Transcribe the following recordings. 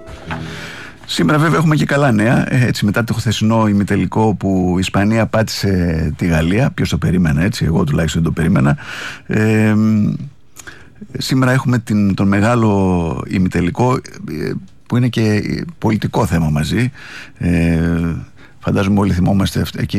Σήμερα βέβαια έχουμε και καλά νέα, έτσι, μετά το χθεσινό ημιτελικό που η Ισπανία πάτησε τη Γαλλία. Ποιος το περίμενε, έτσι, εγώ τουλάχιστον το περίμενα. Σήμερα έχουμε τον μεγάλο ημιτελικό που είναι και πολιτικό θέμα μαζί. Φαντάζομαι όλοι θυμόμαστε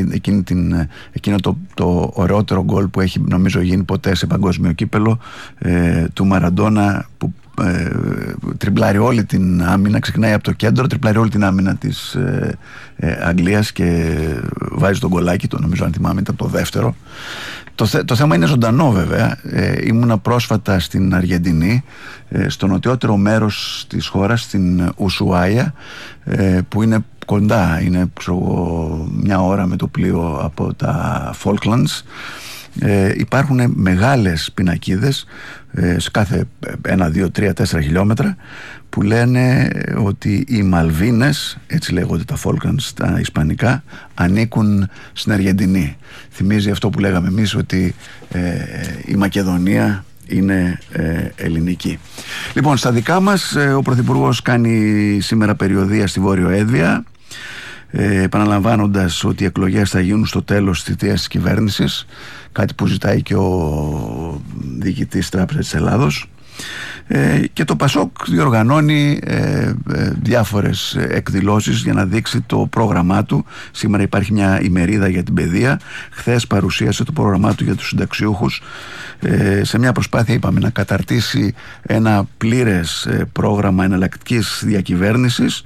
εκείνο το ωραιότερο γκολ που έχει νομίζω γίνει ποτέ σε παγκόσμιο κύπελο, του Μαραντόνα, που τριμπλάρει όλη την άμυνα, ξεκινάει από το κέντρο, τριμπλάρει όλη την άμυνα της Αγγλίας και βάζει τον γκολάκι του, νομίζω, αν θυμάμαι ήταν το δεύτερο. Το θέμα είναι ζωντανό βέβαια. Ήμουνα πρόσφατα στην Αργεντινή, στο νοτιότερο μέρος της χώρας, στην Ουσουάια, που είναι κοντά, είναι μια ώρα με το πλοίο από τα Falklands. Υπάρχουν μεγάλες πινακίδες σε κάθε 1, 2, 3, 4 χιλιόμετρα που λένε ότι οι Μαλβίνες, έτσι λέγονται τα Falklands στα ισπανικά, ανήκουν στην Αργεντινή. Θυμίζει αυτό που λέγαμε εμείς, ότι η Μακεδονία είναι ελληνική. Λοιπόν, στα δικά μας, ο Πρωθυπουργός κάνει σήμερα περιοδεία στη Βόρειο Έδβια, επαναλαμβάνοντας ότι οι εκλογές θα γίνουν στο τέλος της θητείας της κυβέρνησης, κάτι που ζητάει και ο διοικητής Τράπεζας της Ελλάδος. Και το ΠΑΣΟΚ διοργανώνει διάφορες εκδηλώσεις για να δείξει το πρόγραμμά του. Σήμερα υπάρχει μια ημερίδα για την παιδεία. Χθες παρουσίασε το πρόγραμμά του για τους συνταξιούχους, σε μια προσπάθεια, είπαμε, να καταρτήσει ένα πλήρες πρόγραμμα εναλλακτικής διακυβέρνησης,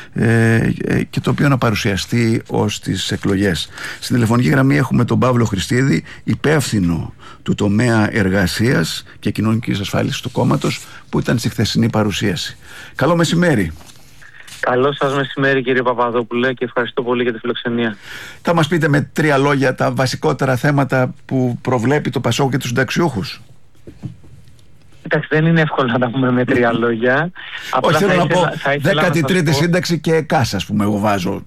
και το οποίο να παρουσιαστεί ως τις εκλογές. Στην τηλεφωνική γραμμή έχουμε τον Παύλο Χριστίδη, υπεύθυνο του τομέα εργασίας και κοινωνικής ασφάλισης του κόμματος, που ήταν στη χθεσινή παρουσίαση. Καλό μεσημέρι. Καλό σας μεσημέρι, κύριε Παπαδόπουλε, και ευχαριστώ πολύ για τη φιλοξενία. Θα μας πείτε με 3 λόγια τα βασικότερα θέματα που προβλέπει το ΠΑΣΟΚ και τους συνταξιούχους? Εντάξει, δεν είναι εύκολο να τα πούμε με 3 λόγια. Όχι, θέλω να πω 13η σύνταξη και ΕΚΑΣ, ας πούμε, εγώ βάζω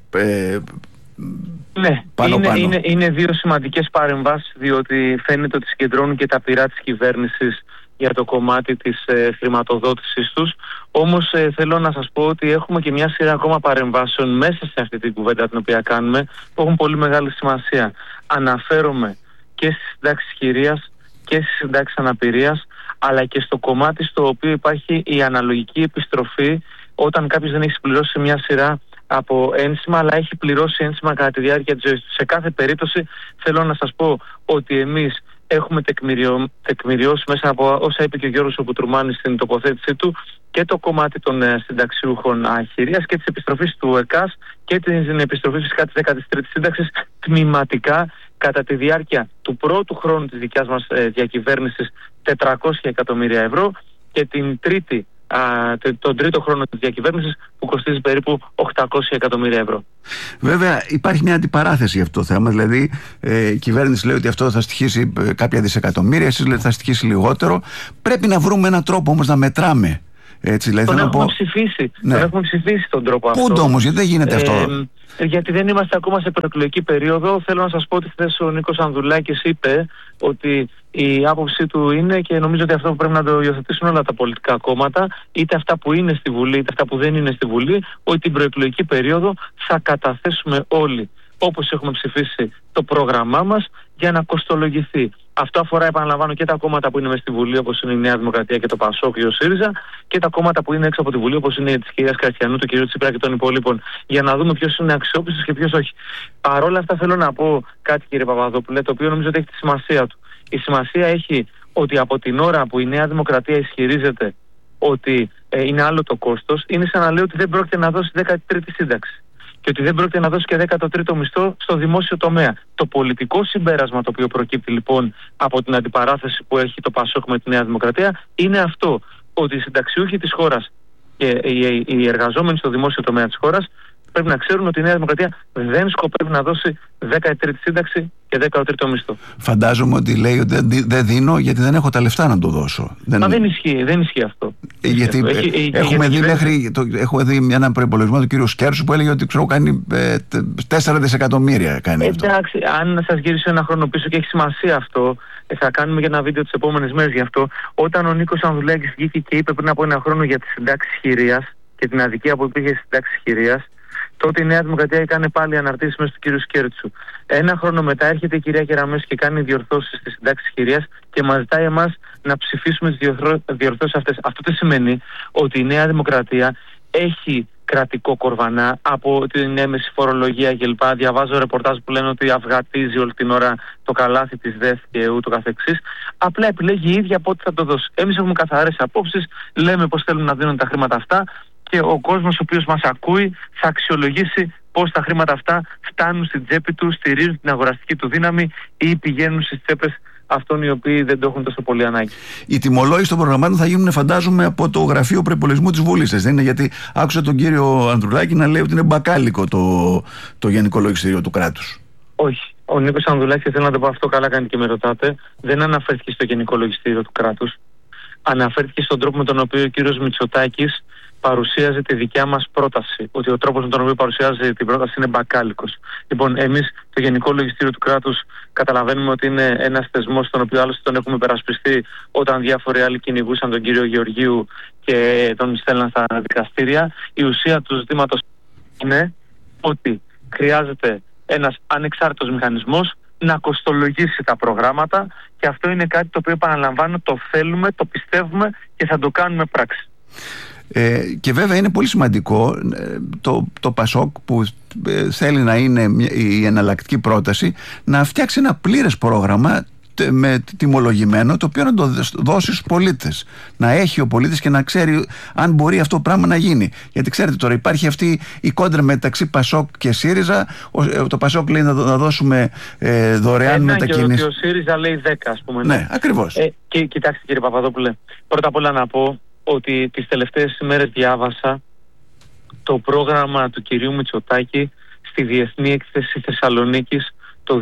ναι, είναι 2 σημαντικές παρεμβάσεις, διότι φαίνεται ότι συγκεντρώνουν και τα πειρά της κυβέρνησης για το κομμάτι της χρηματοδότησης τους. Όμως θέλω να σας πω ότι έχουμε και μια σειρά ακόμα παρεμβάσεων μέσα σε αυτή την κουβέντα την οποία κάνουμε, που έχουν πολύ μεγάλη σημασία. Αναφέρομαι και στις συντάξεις χειρίας και στις συντάξεις αναπηρίας, αλλά και στο κομμάτι στο οποίο υπάρχει η αναλογική επιστροφή όταν κάποιος δεν έχει συμπληρώσει μια σειρά από ένσημα, αλλά έχει πληρώσει ένσημα κατά τη διάρκεια της ζωής του. Σε κάθε περίπτωση θέλω να σας πω ότι εμείς έχουμε τεκμηριώσει μέσα από όσα είπε και ο Γιώργος Κουτρουμάνης στην τοποθέτησή του, και το κομμάτι των συνταξιούχων αχειρίας και της επιστροφής του ΕΚΑΣ και την επιστροφή φυσικά της 13ης σύνταξης τμηματικά κατά τη διάρκεια του πρώτου χρόνου της δικιάς μας διακυβέρνησης, 400 εκατομμύρια ευρώ, και τον τρίτο χρόνο της διακυβέρνησης που κοστίζει περίπου 800 εκατομμύρια ευρώ. Βέβαια υπάρχει μια αντιπαράθεση για αυτό το θέμα. Δηλαδή η κυβέρνηση λέει ότι αυτό θα στοιχήσει κάποια δισεκατομμύρια, εσείς λέτε θα στοιχήσει λιγότερο. Πρέπει να βρούμε έναν τρόπο όμως να μετράμε. Έτσι, δηλαδή, τον έχουμε ψηφίσει. Ναι. Τον έχουμε ψηφίσει τον τρόπο αυτό. Πού όμως, γιατί δεν γίνεται αυτό? Γιατί δεν είμαστε ακόμα σε προεκλογική περίοδο. Θέλω να σας πω ότι χθες ο Νίκος Ανδουλάκης είπε ότι η άποψή του είναι, και νομίζω ότι αυτό που πρέπει να το υιοθετήσουν όλα τα πολιτικά κόμματα, είτε αυτά που είναι στη Βουλή είτε αυτά που δεν είναι στη Βουλή, ότι την προεκλογική περίοδο θα καταθέσουμε όλοι, όπως έχουμε ψηφίσει, το πρόγραμμά μας για να κοστολογηθεί. Αυτό αφορά, επαναλαμβάνω, και τα κόμματα που είναι μέσα στη Βουλή, όπως είναι η Νέα Δημοκρατία και το ΠΑΣΟΚ και ο ΣΥΡΙΖΑ, και τα κόμματα που είναι έξω από τη Βουλή, όπως είναι της κυρίας Καστιανού, του κυρίου Τσίπρα και των υπόλοιπων, για να δούμε ποιος είναι αξιόπιστος και ποιος όχι. Παρόλα αυτά, θέλω να πω κάτι, κύριε Παπαδόπουλε, το οποίο νομίζω ότι έχει τη σημασία του. Η σημασία έχει ότι από την ώρα που η Νέα Δημοκρατία ισχυρίζεται ότι είναι άλλο το κόστος, είναι σαν να λέει ότι δεν πρόκειται να δώσει 13η σύνταξη και ότι δεν πρόκειται να δώσει και 13ο μισθό στο δημόσιο τομέα. Το πολιτικό συμπέρασμα το οποίο προκύπτει λοιπόν από την αντιπαράθεση που έχει το ΠΑΣΟΚ με τη Νέα Δημοκρατία είναι αυτό, ότι οι συνταξιούχοι της χώρας και οι εργαζόμενοι στο δημόσιο τομέα της χώρας πρέπει να ξέρουν ότι η Νέα Δημοκρατία δεν σκοπεύει να δώσει 13η σύνταξη και 13ο μισθό. Φαντάζομαι ότι λέει ότι δεν δίνω γιατί δεν έχω τα λεφτά να το δώσω. Δεν ισχύει αυτό. Γιατί έχουμε δει έναν προϋπολογισμό του κύριου Σκέρσου που έλεγε ότι κάνει 4 δισεκατομμύρια. Εντάξει, αν σας γυρίσω ένα χρόνο πίσω, και έχει σημασία αυτό, θα κάνουμε και ένα βίντεο τις επόμενες μέρες γι' αυτό. Όταν ο Νίκος Ανδουλάκης βγήκε και είπε πριν από ένα χρόνο για τις συντάξεις χειρίας, και την αδικία που υπήρχε στη συντάξη χειρίας, τότε η Νέα Δημοκρατία έκανε πάλι αναρτήσεις μέσα του κ. Σκέρτσου. Ένα χρόνο μετά έρχεται η κυρία Κεραμέως και κάνει διορθώσεις στη συντάξη χειρίας και μας ζητάει εμάς να ψηφίσουμε τις διορθώσεις αυτές. Αυτό τι σημαίνει? Ότι η Νέα Δημοκρατία έχει κρατικό κορβανά από την έμεση φορολογία κλπ. Διαβάζω ρεπορτάζ που λένε ότι αυγατίζει όλη την ώρα το καλάθι της ΔΕΘ και ούτω καθεξής. Απλά επιλέγει η ίδια πότε θα το δώσει. Εμείς έχουμε καθαρές απόψεις, λέμε πώς θέλουμε να δίνουν τα χρήματα αυτά και ο κόσμος ο οποίος μας ακούει θα αξιολογήσει πώς τα χρήματα αυτά φτάνουν στην τσέπη του, στηρίζουν την αγοραστική του δύναμη ή πηγαίνουν στις τσέπες αυτών οι οποίοι δεν το έχουν τόσο πολύ ανάγκη. Οι τιμολόγοι των προγραμμάτων θα γίνουν, φαντάζομαι, από το Γραφείο Προϋπολογισμού της Βουλής. Δεν είναι? Γιατί άκουσα τον κύριο Ανδρουλάκη να λέει ότι είναι μπακάλικο το Γενικό Λογιστήριο του κράτους. Όχι. Ο Νίκος Ανδρουλάκης, θέλω να το πω αυτό, καλά κάνει και με ρωτάτε, δεν αναφέρθηκε στο Γενικό Λογιστήριο του κράτους. Αναφέρθηκε στον τρόπο με τον οποίο ο κύριος Μητσοτάκης παρουσίαζε τη δικιά μας πρόταση. Ότι ο τρόπος με τον οποίο παρουσιάζει την πρόταση είναι μπακάλικος. Λοιπόν, εμείς το Γενικό Λογιστήριο του κράτους καταλαβαίνουμε ότι είναι ένας θεσμός τον οποίο άλλωστε τον έχουμε υπερασπιστεί όταν διάφοροι άλλοι κυνηγούσαν τον κύριο Γεωργίου και τον στέλναν στα δικαστήρια. Η ουσία του ζητήματος είναι ότι χρειάζεται ένας ανεξάρτητος μηχανισμός να κοστολογήσει τα προγράμματα και αυτό είναι κάτι το οποίο, επαναλαμβάνω, το θέλουμε, το πιστεύουμε και θα το κάνουμε πράξη. Και βέβαια είναι πολύ σημαντικό το ΠΑΣΟΚ που θέλει να είναι η εναλλακτική πρόταση να φτιάξει ένα πλήρες πρόγραμμα με τιμολογημένο, το οποίο να το δώσει στους πολίτες, να έχει ο πολίτης και να ξέρει αν μπορεί αυτό το πράγμα να γίνει. Γιατί ξέρετε, τώρα υπάρχει αυτή η κόντρα μεταξύ ΠΑΣΟΚ και ΣΥΡΙΖΑ. Το ΠΑΣΟΚ λέει να δώσουμε δωρεάν μετακίνηση και ο ΣΥΡΙΖΑ λέει 10, ας πούμε. Ναι, ακριβώς. Και κοιτάξτε, κύριε Παπαδόπουλε, πρώτα απ' όλα να πω ότι τις τελευταίες ημέρες διάβασα το πρόγραμμα του κυρίου Μητσοτάκη στη Διεθνή Έκθεση Θεσσαλονίκης το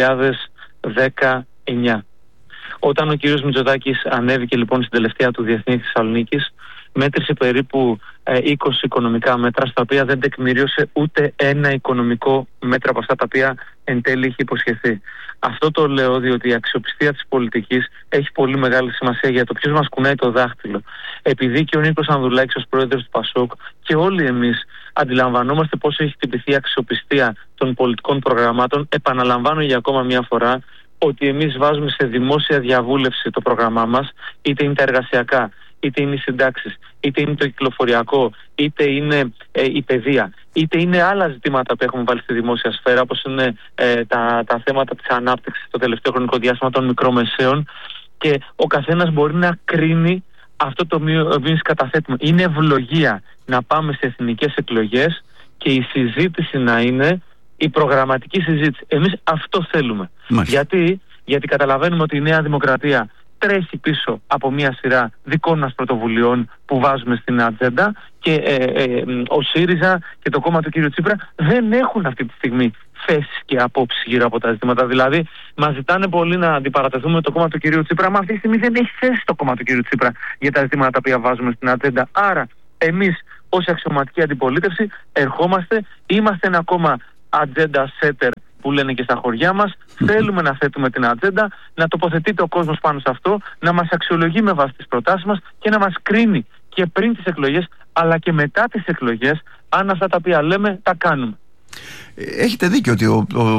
2019. Όταν ο κύριος Μητσοτάκης ανέβηκε λοιπόν στην τελευταία του Διεθνή Θεσσαλονίκης, μέτρησε περίπου 20 οικονομικά μέτρα, στα οποία δεν τεκμηρίωσε ούτε ένα οικονομικό μέτρο από αυτά τα οποία εν τέλει είχε υποσχεθεί. Αυτό το λέω διότι η αξιοπιστία της πολιτικής έχει πολύ μεγάλη σημασία για το ποιος μας κουνάει το δάχτυλο. Επειδή και ο Νίκος Ανδρουλάκης ως πρόεδρος του ΠΑΣΟΚ και όλοι εμείς αντιλαμβανόμαστε πώς έχει χτυπηθεί η αξιοπιστία των πολιτικών προγραμμάτων, επαναλαμβάνω για ακόμα μια φορά ότι εμείς βάζουμε σε δημόσια διαβούλευση το πρόγραμμά μας, είτε είναι τα εργασιακά, είτε είναι οι συντάξεις, είτε είναι το κυκλοφοριακό, είτε είναι η παιδεία, είτε είναι άλλα ζητήματα που έχουμε βάλει στη δημόσια σφαίρα, όπως είναι τα θέματα της ανάπτυξης στο τελευταίο χρονικό διάστημα των μικρομεσαίων, και ο καθένας μπορεί να κρίνει αυτό το οποίο εμείς καταθέτουμε. Είναι ευλογία να πάμε σε εθνικές εκλογές και η συζήτηση να είναι η προγραμματική συζήτηση. Εμείς αυτό θέλουμε. Γιατί καταλαβαίνουμε ότι η Νέα Δημοκρατία τρέχει πίσω από μια σειρά δικών μας πρωτοβουλειών που βάζουμε στην ατζέντα και ο ΣΥΡΙΖΑ και το κόμμα του κ. Τσίπρα δεν έχουν αυτή τη στιγμή θέσεις και απόψεις γύρω από τα ζητήματα. Δηλαδή, μας ζητάνε πολύ να αντιπαρατεθούμε με το κόμμα του κ. Τσίπρα, μα αυτή τη στιγμή δεν έχει θέση το κόμμα του κ. Τσίπρα για τα ζητήματα τα οποία βάζουμε στην ατζέντα. Άρα, εμείς ως αξιωματική αντιπολίτευση ερχόμαστε, είμαστε ένα κόμμα ατζέντα setter που λένε και στα χωριά μας. Θέλουμε να θέτουμε την ατζέντα, να τοποθετείται ο κόσμος πάνω σε αυτό, να μας αξιολογεί με βάση τις προτάσεις μας και να μας κρίνει και πριν τις εκλογές αλλά και μετά τις εκλογές αν αυτά τα οποία λέμε τα κάνουμε. Έχετε δίκιο ότι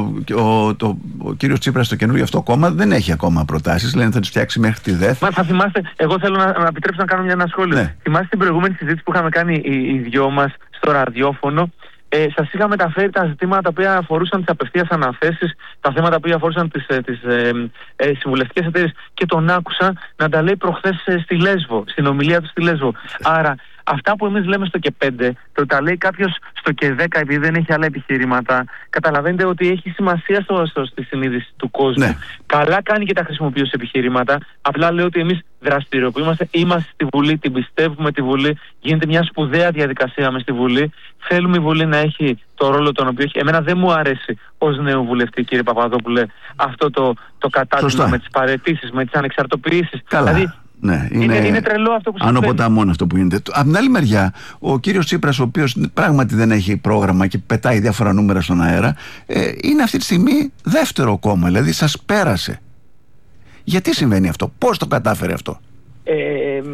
ο κύριος Τσίπρας στο καινούργιο αυτό κόμμα δεν έχει ακόμα προτάσεις. Λένε θα τις φτιάξει μέχρι τη ΔΕΘ. Μα θα θυμάστε, εγώ θέλω να επιτρέψω να κάνω ένα σχόλιο. Ναι. Θυμάστε την προηγούμενη συζήτηση που είχαμε κάνει οι δυο μας στο ραδιόφωνο? Σας είχα μεταφέρει τα ζητήματα τα οποία αφορούσαν τις απευθείας αναθέσεις, τα θέματα που αφορούσαν τις συμβουλευτικές εταιρείες, και τον άκουσα να τα λέει προχθές στη Λέσβο, στην ομιλία του στη Λέσβο. Άρα αυτά που εμείς λέμε στο και 5, το τα λέει κάποιος στο και 10 επειδή δεν έχει άλλα επιχειρήματα, καταλαβαίνετε ότι έχει σημασία στη συνείδηση του κόσμου. Ναι. Καλά κάνει και τα χρησιμοποιεί ως επιχειρήματα. Απλά λέω ότι εμείς δραστηριοποιούμαστε, είμαστε στη Βουλή, την πιστεύουμε τη Βουλή, γίνεται μια σπουδαία διαδικασία μες στη Βουλή. Θέλουμε η Βουλή να έχει το ρόλο τον οποίο έχει. Εμένα δεν μου αρέσει ως νέο βουλευτή, κύριε Παπαδόπουλε, αυτό το κατάδειγμα με τις παραιτήσεις, με τις ανεξαρτοποιήσεις. Δηλαδή, ναι, είναι τρελό αυτό που συμβαίνει. Άνω ποταμών αυτό που γίνεται. Από την άλλη μεριά, ο κύριος Τσίπρας, ο οποίος πράγματι δεν έχει πρόγραμμα και πετάει διάφορα νούμερα στον αέρα, είναι αυτή τη στιγμή δεύτερο κόμμα, δηλαδή σας πέρασε. Γιατί συμβαίνει αυτό, πώς το κατάφερε αυτό?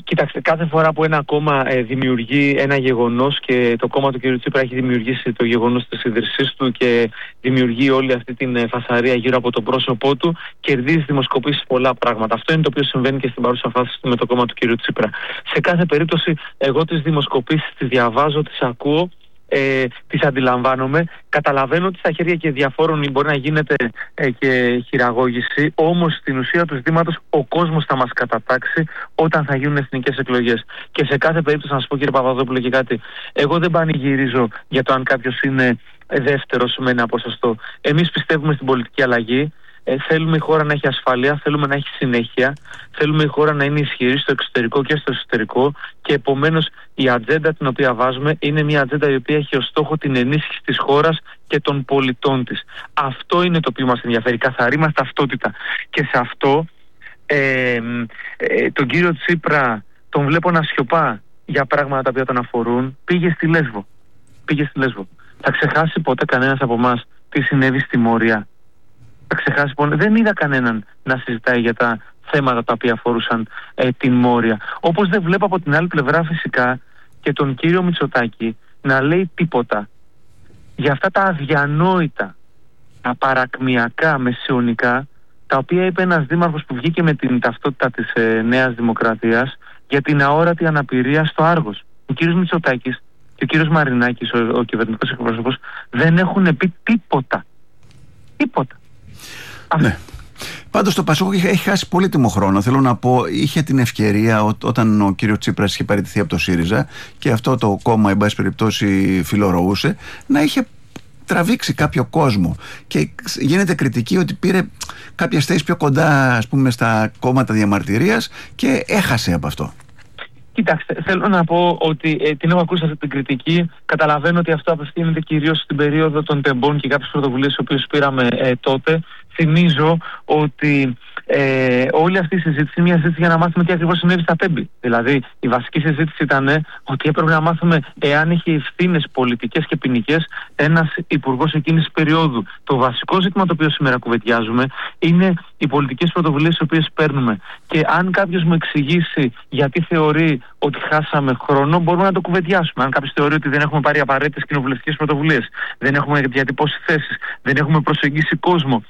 Κοιτάξτε, κάθε φορά που ένα κόμμα δημιουργεί ένα γεγονός και το κόμμα του κ. Τσίπρα έχει δημιουργήσει το γεγονός της ίδρυσής του και δημιουργεί όλη αυτή την φασαρία γύρω από το πρόσωπό του, κερδίζει δημοσκοπήσεις πολλά πράγματα. Αυτό είναι το οποίο συμβαίνει και στην παρούσα φάση με το κόμμα του κ. Τσίπρα. Σε κάθε περίπτωση, εγώ τις δημοσκοπήσεις τις διαβάζω, τις ακούω, τις αντιλαμβάνομαι, καταλαβαίνω ότι στα χέρια και διαφόρων μπορεί να γίνεται και χειραγώγηση, όμως στην ουσία του ζητήματος ο κόσμος θα μας κατατάξει όταν θα γίνουν εθνικές εκλογές. Και σε κάθε περίπτωση, να σας πω, κύριε Παπαδόπουλο, και κάτι, εγώ δεν πανηγυρίζω για το αν κάποιος είναι δεύτερος με ένα ποσοστό. Εμείς πιστεύουμε στην πολιτική αλλαγή. Θέλουμε η χώρα να έχει ασφάλεια, θέλουμε να έχει συνέχεια, θέλουμε η χώρα να είναι ισχυρή στο εξωτερικό και στο εσωτερικό, και επομένως η ατζέντα την οποία βάζουμε είναι μια ατζέντα η οποία έχει ως στόχο την ενίσχυση της χώρας και των πολιτών της. Αυτό είναι το οποίο μας ενδιαφέρει, καθαρή μας ταυτότητα. Και σε αυτό τον κύριο Τσίπρα τον βλέπω να σιωπά για πράγματα τα οποία τον αφορούν. Πήγε στη Λέσβο. Θα ξεχάσει ποτέ κανένας από εμάς τι συνέβη στη Μόρια? Δεν είδα κανέναν να συζητάει για τα θέματα τα οποία αφορούσαν την Μόρια. Όπως δεν βλέπω από την άλλη πλευρά φυσικά και τον κύριο Μητσοτάκη να λέει τίποτα για αυτά τα αδιανόητα, τα παρακμιακά, μεσαιωνικά, τα οποία είπε ένας δήμαρχος που βγήκε με την ταυτότητα της Νέας Δημοκρατίας για την αόρατη αναπηρία στο Άργος. Ο κύριος Μητσοτάκης και ο κύριος Μαρινάκης, ο κυβερνητικός εκπρόσωπος, δεν έχουν πει τίποτα. Ναι. Πάντως το Πασόκ έχει χάσει πολύτιμο χρόνο. Θέλω να πω, είχε την ευκαιρία όταν ο κύριος Τσίπρας είχε παραιτηθεί από το ΣΥΡΙΖΑ και αυτό το κόμμα, εν πάση περιπτώσει, φιλορροούσε, να είχε τραβήξει κάποιο κόσμο. Και γίνεται κριτική ότι πήρε κάποιες θέσεις πιο κοντά, ας πούμε, στα κόμματα διαμαρτυρίας και έχασε από αυτό. Κοιτάξτε, θέλω να πω ότι την έχω ακούσει αυτή την κριτική. Καταλαβαίνω ότι αυτό απευθύνεται κυρίως στην περίοδο των τεμπών και κάποιες πρωτοβουλίες τις οποίες πήραμε τότε. Θυμίζω ότι όλη αυτή η συζήτηση είναι μια συζήτηση για να μάθουμε τι ακριβώς συνέβη στα τέμπη. Δηλαδή, η βασική συζήτηση ήταν ότι έπρεπε να μάθουμε εάν είχε ευθύνες πολιτικές και ποινικές ένας υπουργός εκείνης της περίοδου. Το βασικό ζήτημα το οποίο σήμερα κουβεντιάζουμε είναι οι πολιτικές πρωτοβουλίες τις οποίες παίρνουμε. Και αν κάποιος μου εξηγήσει γιατί θεωρεί ότι χάσαμε χρόνο, μπορούμε να το κουβεντιάσουμε. Αν κάποιος θεωρεί ότι δεν έχουμε πάρει απαραίτητες κοινοβουλευτικές πρωτοβουλίες, δεν έχουμε διατυπώσει θέσεις, δεν έχουμε προσεγγίσει κόσμο,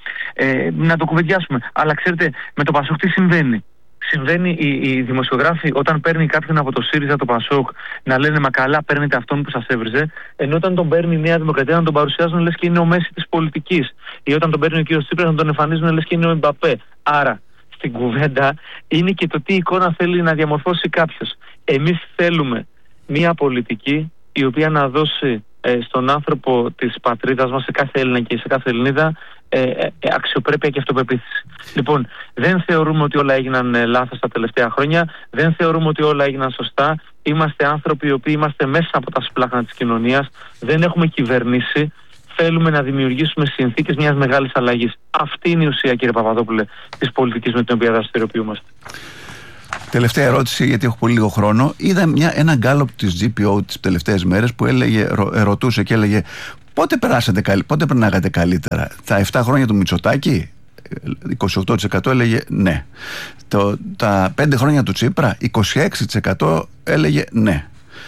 να το κουβεντιάσουμε. Αλλά ξέρετε, με το Πασόκ τι συμβαίνει? Συμβαίνει οι δημοσιογράφοι, όταν παίρνει κάποιον από το ΣΥΡΙΖΑ, το Πασόκ, να λένε «Μα καλά, παίρνετε αυτόν που σας έβριζε», ενώ όταν τον παίρνει η Νέα Δημοκρατία να τον παρουσιάζουν λες και είναι ο Μέση της πολιτικής, ή όταν τον παίρνει ο κ. Τσίπρας να τον εμφανίζουν λες και είναι ο Εμπαπέ. Άρα, στην κουβέντα είναι και το τι εικόνα θέλει να διαμορφώσει κάποιος. Εμείς θέλουμε μια πολιτική η οποία να δώσει στον άνθρωπο της πατρίδας μας, σε κάθε Έλληνα και σε κάθε Ελληνίδα, αξιοπρέπεια και αυτοπεποίθηση. Λοιπόν, δεν θεωρούμε ότι όλα έγιναν λάθος τα τελευταία χρόνια, δεν θεωρούμε ότι όλα έγιναν σωστά. Είμαστε άνθρωποι οι οποίοι είμαστε μέσα από τα σπλάχνα της κοινωνίας, δεν έχουμε κυβερνήσει. Θέλουμε να δημιουργήσουμε συνθήκες μιας μεγάλης αλλαγής. Αυτή είναι η ουσία, κύριε Παπαδόπουλε, της πολιτικής με την οποία δραστηριοποιούμαστε. Τελευταία ερώτηση, γιατί έχω πολύ λίγο χρόνο. Είδα ένα γκάλωπ της GPO τις τελευταίες μέρες που ρωτούσε και έλεγε πότε περνάγατε καλύτερα? Τα 7 χρόνια του Μητσοτάκη? 28% έλεγε ναι. Τα 5 χρόνια του Τσίπρα? 26% έλεγε ναι.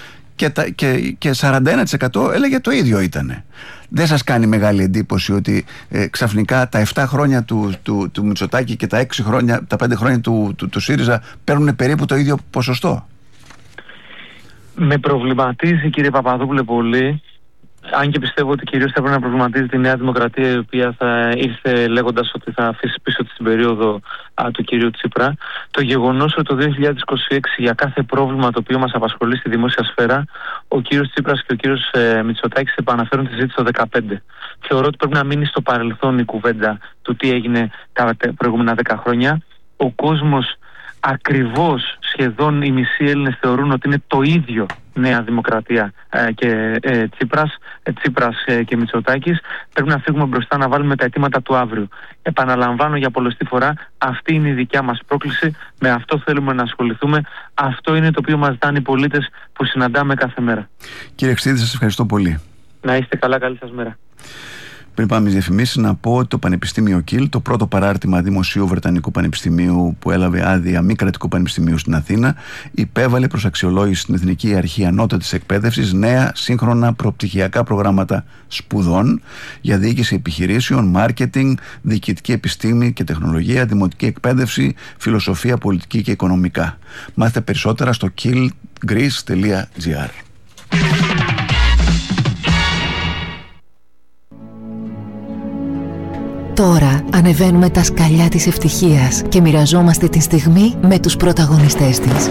Και 41% έλεγε το ίδιο ήτανε. Δεν σας κάνει μεγάλη εντύπωση ότι ξαφνικά τα 7 χρόνια του Μητσοτάκη και τα 5 χρόνια του ΣΥΡΙΖΑ παίρνουν περίπου το ίδιο ποσοστό? Με προβληματίζει, κύριε Παπαδόπουλε, πολύ. Αν και πιστεύω ότι κυρίως θα πρέπει να προβληματίζει τη Νέα Δημοκρατία, η οποία θα ήρθε λέγοντας ότι θα αφήσει πίσω της την περίοδο του κυρίου Τσίπρα. Το γεγονός ότι το 2026 για κάθε πρόβλημα το οποίο μας απασχολεί στη δημόσια σφαίρα, ο κύριος Τσίπρας και ο κύριος Μητσοτάκης επαναφέρουν τη συζήτηση το 2015. Θεωρώ ότι πρέπει να μείνει στο παρελθόν η κουβέντα του τι έγινε τα προηγούμενα 10 χρόνια. Ο κόσμος, ακριβώς σχεδόν οι μισοί Έλληνες θεωρούν ότι είναι το ίδιο Νέα Δημοκρατία και Τσίπρας και Μητσοτάκης. Πρέπει να φύγουμε μπροστά, να βάλουμε τα αιτήματα του αύριο. Επαναλαμβάνω για πολλωστή φορά, αυτή είναι η δικιά μας πρόκληση. Με αυτό θέλουμε να ασχοληθούμε. Αυτό είναι το οποίο μας ζητάνε οι πολίτες που συναντάμε κάθε μέρα. Κύριε Χρυστίδη, σας ευχαριστώ πολύ. Να είστε καλά, καλή σας μέρα. Πριν πάμε στις διαφημίσεις, να πω ότι το Πανεπιστήμιο Κιλ, το πρώτο παράρτημα δημοσίου Βρετανικού Πανεπιστημίου που έλαβε άδεια μη κρατικού πανεπιστημίου στην Αθήνα, υπέβαλε προς αξιολόγηση στην Εθνική Αρχή Ανώτατης Εκπαίδευσης νέα σύγχρονα προπτυχιακά προγράμματα σπουδών για διοίκηση επιχειρήσεων, μάρκετινγκ, διοικητική επιστήμη και τεχνολογία, δημοτική εκπαίδευση, φιλοσοφία, πολιτική και οικονομικά. Μάθετε περισσότερα στο killgreece.gr. Τώρα ανεβαίνουμε τα σκαλιά της ευτυχίας και μοιραζόμαστε τη στιγμή με τους πρωταγωνιστές της.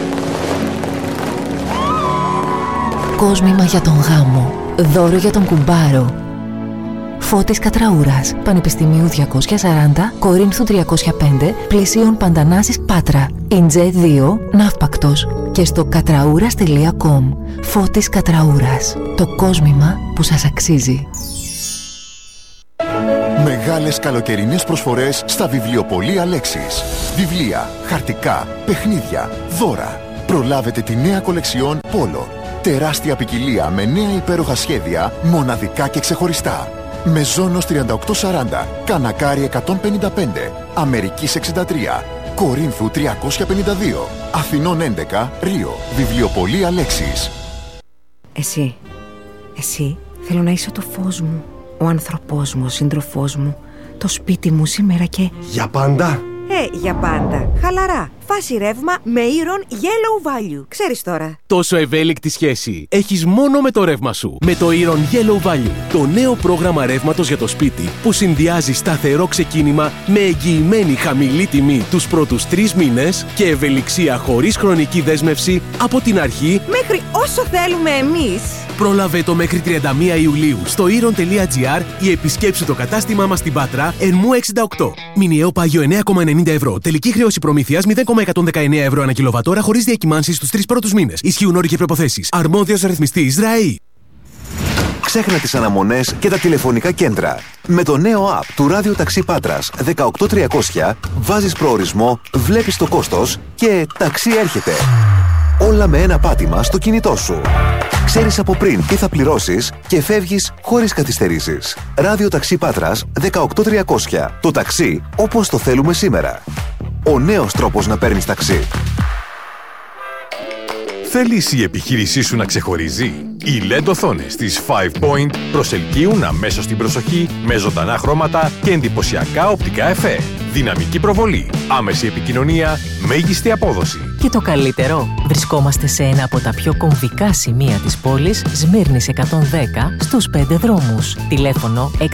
Κόσμημα για τον γάμο, δώρο για τον κουμπάρο. Φώτης Κατραούρας, Πανεπιστημίου 240, Κορίνθου 305, Πλησίων Παντανάσης Πάτρα, Ιντζέ 2, Ναύπακτος και στο κατραούρας.com. Φώτης Κατραούρας, το κόσμημα που σας αξίζει. Μεγάλες καλοκαιρινές προσφορές στα βιβλιοπωλεία Λέξης. Βιβλία, χαρτικά, παιχνίδια, δώρα. Προλάβετε τη νέα κολεξιόν Πόλο. Τεράστια ποικιλία με νέα υπέροχα σχέδια, μοναδικά και ξεχωριστά. Μεζόνος 3840, Κανακάρι 155, Αμερικής 63, Κορίνθου 352, Αθηνών 11, Ρίο. Βιβλιοπωλεία Λέξης. Εσύ, θέλω να είσαι το φως μου, ο άνθρωπός μου, ο σύντροφός μου, το σπίτι μου σήμερα και... Για πάντα! Για πάντα. Χαλαρά. Φάση ρεύμα με Iron Yellow Value. Ξέρεις τώρα. Τόσο ευέλικτη σχέση έχεις μόνο με το ρεύμα σου. Με το Iron Yellow Value, το νέο πρόγραμμα ρεύματος για το σπίτι που συνδυάζει σταθερό ξεκίνημα με εγγυημένη χαμηλή τιμή τους πρώτους 3 μήνες και ευελιξία χωρίς χρονική δέσμευση από την αρχή μέχρι όσο θέλουμε εμείς. Πρόλαβε το μέχρι 31 Ιουλίου στο iron.gr ή επισκέψου το κατάστημά μας στην Πάτρα, Ερμού 68. Μηνιαίο πάγιο 9,90 ευρώ. Τελική χρέωση προμήθειας 0,119 ευρώ ανά κιλοβατόρα χωρίς διακυμάνσεις στους 3 πρώτους μήνες. Ισχύουν όροι και προϋποθέσεις. Αρμόδιος ρυθμιστής ΡΑΗ. Ξέχνα τις αναμονές και τα τηλεφωνικά κέντρα. Με το νέο app του Ράδιο Ταξί Πάτρας 18300 βάζεις προορισμό, βλέπεις το κόστος και ταξί έρχεται. Όλα με ένα πάτημα στο κινητό σου. Ξέρεις από πριν τι θα πληρώσεις και φεύγεις χωρίς καθυστερήσεις. Ράδιο Ταξί Πάτρας 18300. Το ταξί όπως το θέλουμε σήμερα. Ο νέος τρόπος να παίρνεις ταξί. Θέλεις η επιχείρησή σου να ξεχωρίζει? Οι LED οθόνες της 5 Point προσελκύουν αμέσως την προσοχή με ζωντανά χρώματα και εντυπωσιακά οπτικά εφέ. Δυναμική προβολή, άμεση επικοινωνία, μέγιστη απόδοση. Και το καλύτερο, βρισκόμαστε σε ένα από τα πιο κομβικά σημεία της πόλης, Σμύρνης 110, στους 5 δρόμους. Τηλέφωνο 6936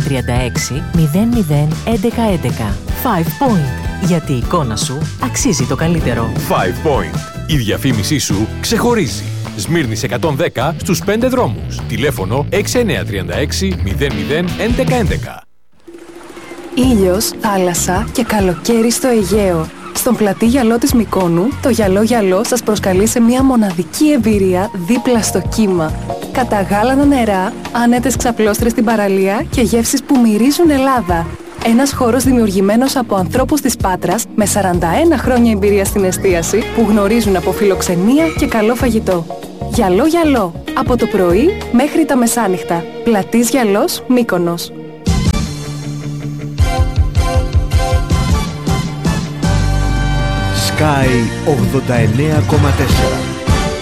00 1111. 5 Point, γιατί η εικόνα σου αξίζει το καλύτερο. 5 Point, η διαφήμισή σου ξεχωρίζει. Σμύρνης 110 στους 5 δρόμους. Τηλέφωνο 6936 00 1111. Ήλιος, θάλασσα και καλοκαίρι στο Αιγαίο. Στον πλατή γυαλό της Μυκόνου, το γυαλό σας προσκαλεί σε μια μοναδική εμπειρία δίπλα στο κύμα. Καταγάλανα νερά, άνετες ξαπλώστρες στην παραλία και γεύσεις που μυρίζουν Ελλάδα. Ένας χώρος δημιουργημένος από ανθρώπους της Πάτρας με 41 χρόνια εμπειρία στην εστίαση που γνωρίζουν από φιλοξενία και καλό φαγητό. Γυαλό, από το πρωί μέχρι τα μεσάνυχτα. Πλατής Γυαλός, Μύκονος. Sky 89,4.